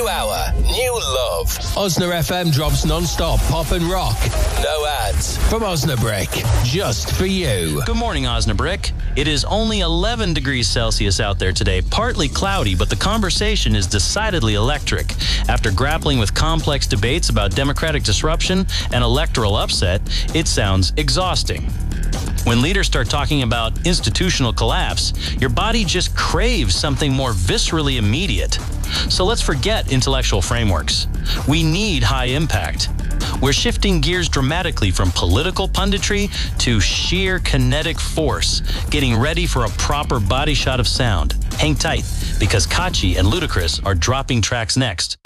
New hour, new love. Osna FM drops non-stop pop and rock. No ads from Osnabrick, just for you. Good morning, Osnabrick. It is only 11 degrees Celsius out there today, partly cloudy, but the conversation is decidedly electric. After grappling with complex debates about democratic disruption and electoral upset, it sounds exhausting. When leaders start talking about institutional collapse, your body just craves something more viscerally immediate. So let's forget intellectual frameworks. We need high impact. We're shifting gears dramatically from political punditry to sheer kinetic force, getting ready for a proper body shot of sound. Hang tight, because Kachi and Ludacris are dropping tracks next.